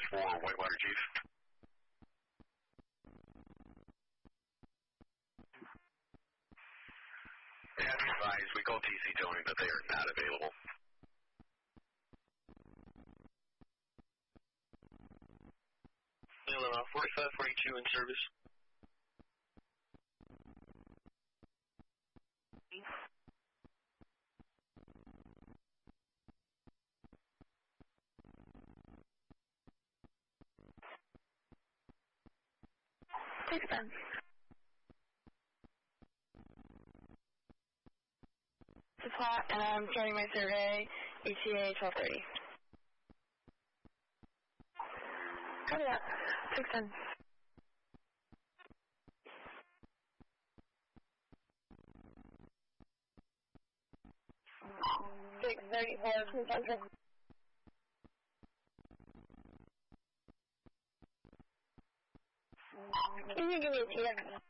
for Whitewater Chief. Yeah, be advised, we called TC Tony, but they are not available. Hello, 4542 in service. Thanks, Ben. It's hot, and I'm starting my survey, ETA 12:30. Copy that. 610. Can you give me a TX?